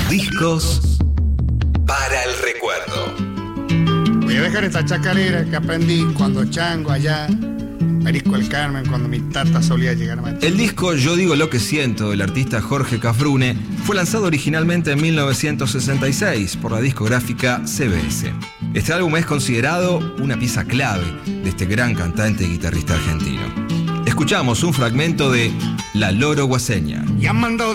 Discos para el recuerdo. Voy a dejar esta chacarera que aprendí cuando chango allá en Perisco el Carmen, cuando mi tata solía llegar a Machu. El disco Yo digo lo que siento del artista Jorge Cafrune fue lanzado originalmente en 1966 por la discográfica CBS. Este álbum es considerado una pieza clave de este gran cantante y guitarrista argentino. Escuchamos un fragmento de La Loro Guaseña. Y han mandado